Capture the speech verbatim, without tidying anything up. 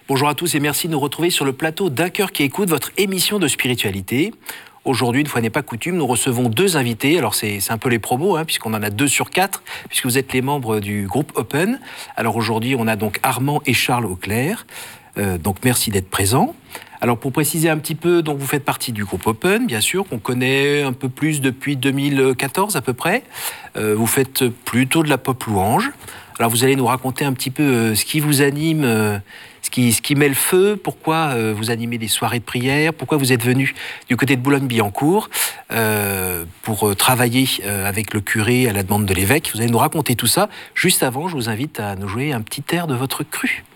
Bonjour à tous et merci de nous retrouver sur le plateau d'Un Cœur qui écoute, votre émission de spiritualité. Aujourd'hui, une fois n'est pas coutume, nous recevons deux invités. Alors c'est, c'est un peu les promos, hein, puisqu'on en a deux sur quatre, puisque vous êtes les membres du groupe Open. Alors aujourd'hui, on a donc Armand et Charles Auclair. Euh, donc merci d'être présents. Alors pour préciser un petit peu, donc vous faites partie du groupe Open, bien sûr, qu'on connaît un peu plus depuis deux mille quatorze à peu près. Euh, vous faites plutôt de la pop louange. Alors vous allez nous raconter un petit peu euh, ce qui vous anime, euh, ce, qui, ce qui met le feu, pourquoi euh, vous animez des soirées de prière, pourquoi vous êtes venu du côté de Boulogne-Billancourt euh, pour euh, travailler euh, avec le curé à la demande de l'évêque. Vous allez nous raconter tout ça. Juste avant, je vous invite à nous jouer un petit air de votre cru.